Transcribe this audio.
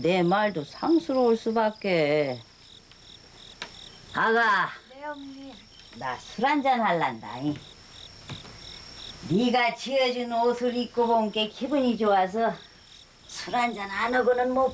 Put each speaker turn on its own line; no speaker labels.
내 말도 상스러울 수밖에. 아가,
네, 어머니.
나 술 한잔 할란다. 네가 지어준 옷을 입고 본 게 기분이 좋아서 술 한잔 안 하고는 못